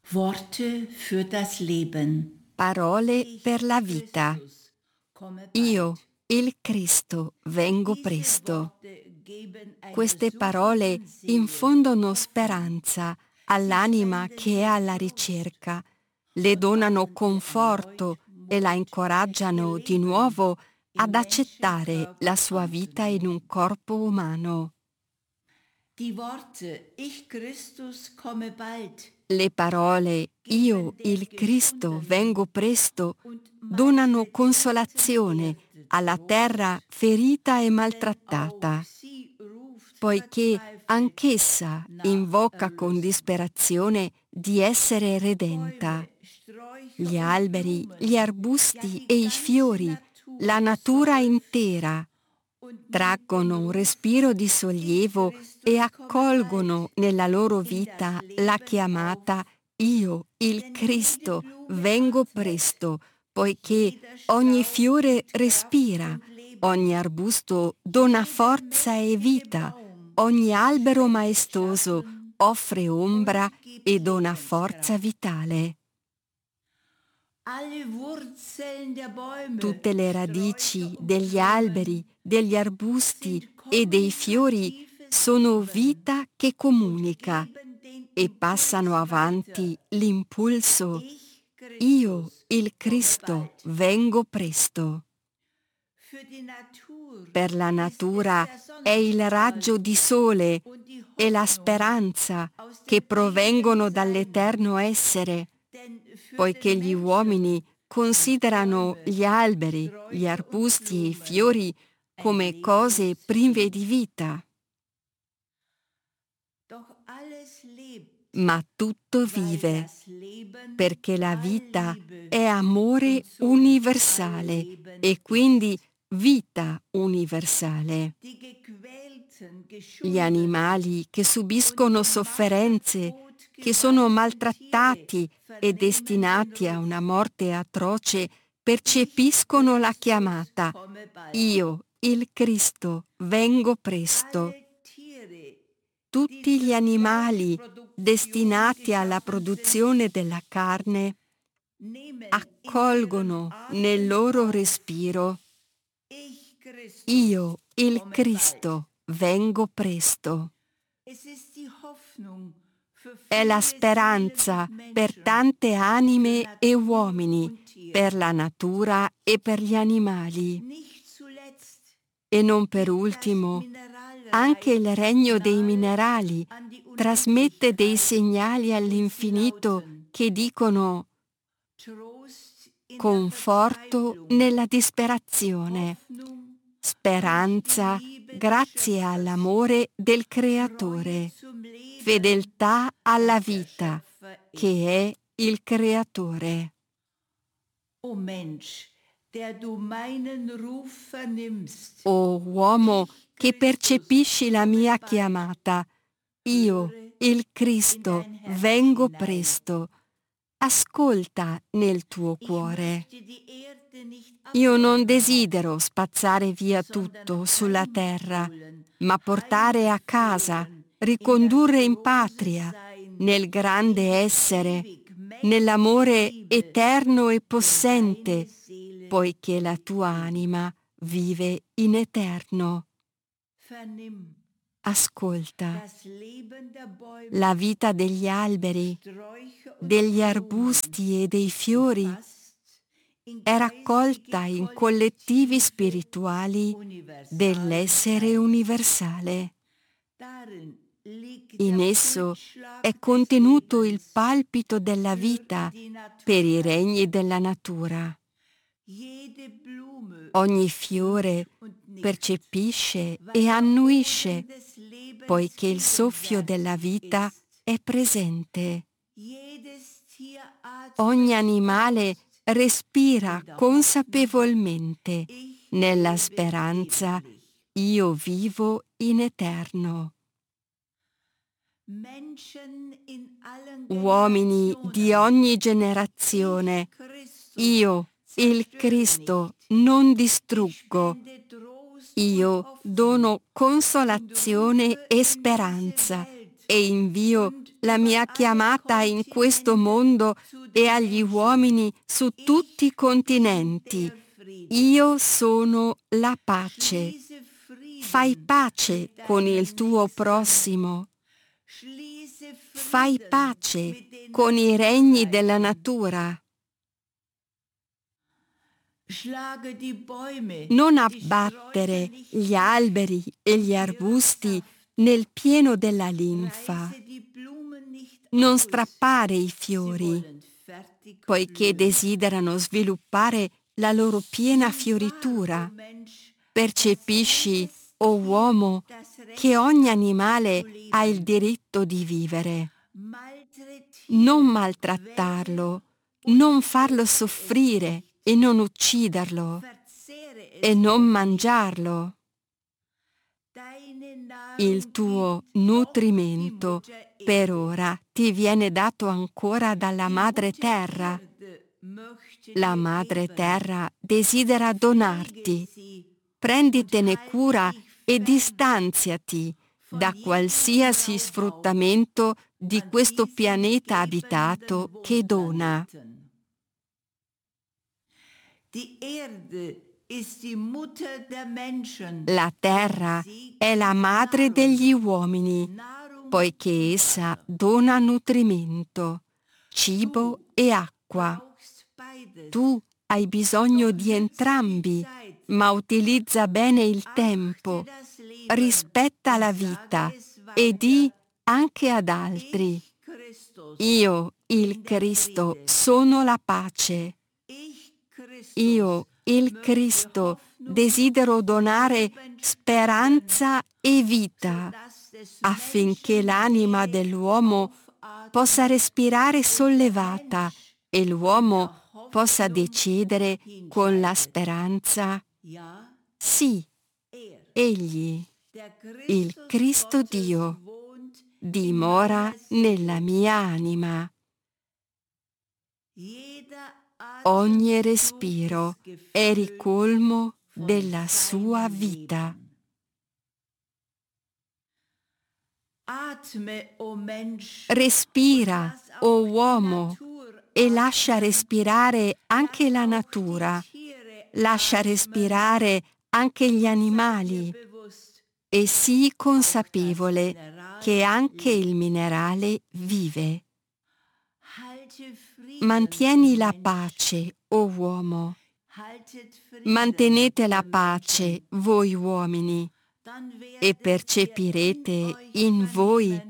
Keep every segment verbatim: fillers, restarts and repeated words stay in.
Worte für das Leben. Parole per Ich, la vita. Christus, komme Io, bald. il Cristo, vengo Diese presto. Worte geben einer Queste parole suchenden Seele infondono Hoffnung. speranza Sie all'anima spenden che è ihr alla Trost ricerca, le und donano machen ihr erneut conforto e la Mut, ihr incoraggiano di Leben nuovo ad im accettare la Menschenkörper sua vita in un anzunehmen. corpo umano. Die Worte Ich Christus komme bald Le parole Io, geben der il Cristo, vengo geschundenen presto und donano meist tiefsten consolazione Erde alla terra Trost, ferita e denn auch maltrattata, sie ruft poiché verzweifelt anch'essa nach invoca con Erlösung. disperazione di essere redenta. Bäume, Sträucher Gli und alberi, gli Blumen, ja arbusti die e i ganze fiori, la Natur natura seufzt intera, und nimmt den traggono un Ruf respiro di Ich sollievo e Christus komme bald accolgono nella loro in das vita la Leben chiamata auf, Io, il denn jede Cristo, Blume vengo atmet, presto, poiché jeder ogni Strauch fiore gibt Kraft respira, und Leben, ogni arbusto dona jeder forza e mächtige vita, Baum ogni albero spendet maestoso Schatten offre ombra und gibt e dona forza Lebenskraft. vitale. Alle Wurzeln der Bäume, Tutte le Sträucher radici und degli alberi, Blumen degli arbusti sind e dei fiori kommunikatives sono Leben vita che und comunica geben den e passano Impuls weiter. avanti l'impulso Ich, Io, Christus, il komme Cristo, bald. vengo presto. Für die Natur Per la ist es natura der è il Sonnenstrahl raggio di sole und die e la Hoffnung speranza aus che dem ewigen provengono Sein. dall'eterno essere, Denn für poiché den gli uomini Menschen sind considerano Bäume, gli alberi, gli Sträucher und arbusti e i Blumen fiori ein come cose prive di Lebensziel. vita, Doch alles lebt, ma tutto weil vive, das Leben perché la all vita Liebe è amore und somit all universale Leben e quindi ist. vita universale. Die gequälten, Gli geschundenen animali che und subiscono zum sofferenze, Martertod che sono geweihten Tiere maltrattati e vernehmen den destinati a Ruf. una morte atroce, Ich, percepiscono la Christus, chiamata komme bald. Io, il Cristo, vengo presto. Alle Tiere, die Tutti gli zur animali Fleischproduktion destinati alla geschaffen sind, produzione della carne nehmen in ihren accolgono nel Atem loro auf. respiro Ich, Christus, Io, il komme bald. Cristo, vengo presto. Es ist die Hoffnung für È la viele Seelen speranza und per Menschen, tante für anime e Natur uomini, und per la Tiere. natura e per gli animali. Nicht zuletzt E non per gibt das ultimo, anche Mineralreich il regno dei Signale minerali an die trasmette dei Unendlichkeit segnali und sie all'infinito lauten che dicono Trost in der conforto Verzweiflung, nella disperazione, Hoffnung durch die speranza Liebe des grazie Schöpfers, all'amore del Treue Creatore, zum Leben, fedeltà alla das der vita, Schöpfer che ist. è il Creatore. O Mensch, der du meinen Ruf vernimmst, O uomo ich, che Christus, percepisci la komme mia bald, chiamata, io, höre il in Cristo, dein Herz vengo hinein. presto. Ascolta nel tuo Ich cuore. möchte die Erde nicht Io non abwandern, desidero spazzare via sondern tutto sulla terra, heimholen, ma portare a casa, heimführen in das ricondurre in große patria, Sein, nel in grande die essere, ewig mächtige nell'amore Liebe, eterno e denn deine possente, Seele poiché la lebt tua ewig. anima vive in eterno. Vernimm Ascolta das Leben der la Bäume, vita degli alberi, Sträucher und degli Blumen, arbusti e dei fiori gefasst in è geistige raccolta in collettivi Kollektive spirituali universalen dell'essere Seins. universale. Darin liegt der In esso è Pulsschlag des contenuto il Lebens palpito della für vita die per i Natur. regni della natura. Jede Blume Ogni fühlt fiore und nickt, percepisce weil e der annuisce, Odem des Lebens poiché il soffio della gegenwärtig vita ist. è presente. Jedes Tier Ogni atmet animale bewusst respira in der Hoffnung, consapevolmente ich nella lebe speranza ewiglich. io vivo in eterno. Menschen in allen Uomini di Generationen, ogni ich, generazione, Christus, io, il zerstöre Cristo, nicht. non Ich distruggo. spende Trost und Io Hoffnung dono und consolazione rufe e in diese speranza Welt e invio und la mia chiamata in questo mondo e agli uomini su tutti i continenti. Io sono la pace. Fai pace con il tuo prossimo. Fai pace con i regni della natura. Non abbattere gli alberi e gli arbusti nel pieno della linfa. Non strappare i fiori, poiché desiderano sviluppare la loro piena fioritura. Percepisci, o uomo, che ogni animale ha il diritto di vivere. Non maltrattarlo, non farlo soffrire e non ucciderlo e non mangiarlo. Il tuo nutrimento per ora ti viene dato ancora dalla madre terra. La madre terra desidera donarti. Prenditene cura e distanziati da qualsiasi sfruttamento di questo pianeta abitato che dona. La terra è la madre degli uomini, poiché essa dona nutrimento, cibo e acqua. Tu hai bisogno di entrambi, ma utilizza bene il tempo, rispetta la vita e di anche ad altri: io, il Cristo, sono la pace. Io, il Cristo, desidero donare speranza e vita, affinché l'anima dell'uomo possa respirare sollevata e l'uomo possa decidere con la speranza: sì, egli, il Cristo Dio, dimora nella mia anima. Ogni respiro è ricolmo della sua vita. Respira, o uomo, e lascia respirare anche la natura. Lascia respirare anche gli animali e sii consapevole che anche il minerale vive. Mantieni la pace, o uomo. Mantenete la pace, voi uomini, e percepirete in voi: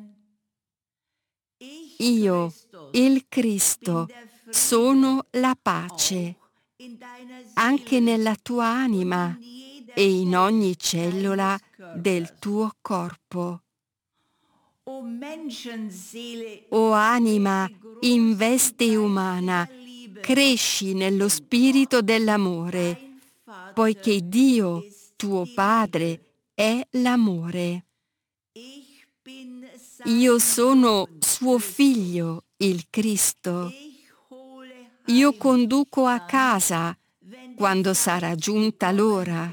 io, il Cristo, sono la pace, anche nella tua anima e in ogni cellula del tuo corpo. O anima in veste umana, cresci nello spirito dell'amore, poiché Dio, tuo Padre, è l'amore. Io sono suo figlio, il Cristo. Io conduco a casa quando sarà giunta l'ora.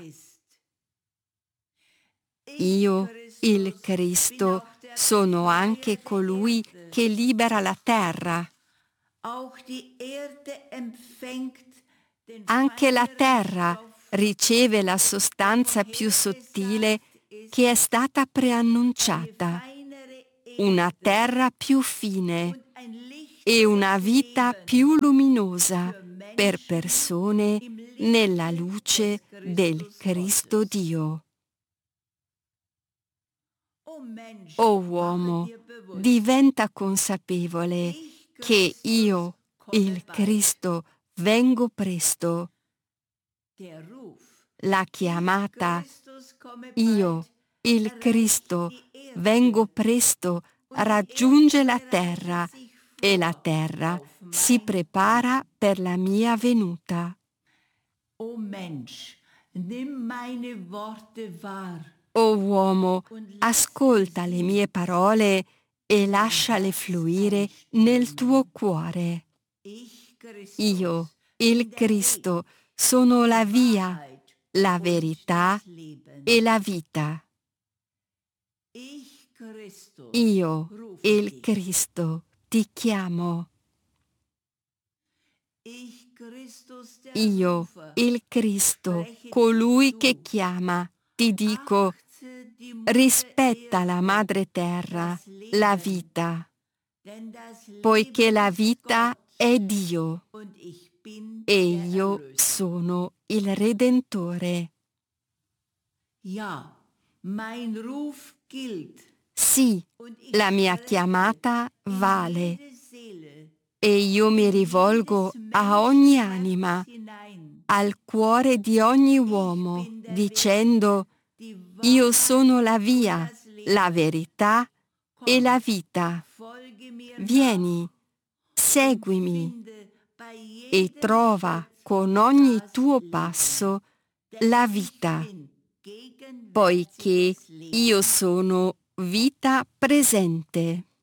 Io, il Cristo, sono anche colui che libera la terra. Anche la terra riceve la sostanza più sottile che è stata preannunciata, una terra più fine e una vita più luminosa per persone nella luce del Cristo Dio. O uomo, diventa consapevole che io, il Cristo, vengo presto. La chiamata io, il Cristo, vengo presto raggiunge la terra e la terra si prepara per la mia venuta. O uomo, ascolta le mie parole e lasciale fluire nel tuo cuore. Io, il Cristo, sono la via, la verità e la vita. Io, il Cristo, ti chiamo. Io, il Cristo, colui che chiama, ti dico, rispetta la madre terra, la vita, poiché la vita è Dio e io sono il Redentore. Sì, la mia chiamata vale e io mi rivolgo a ogni anima, al cuore di ogni uomo, dicendo: io sono la via, la verità e la vita. Vieni, seguimi e trova con ogni tuo passo la vita, poiché io sono vita presente.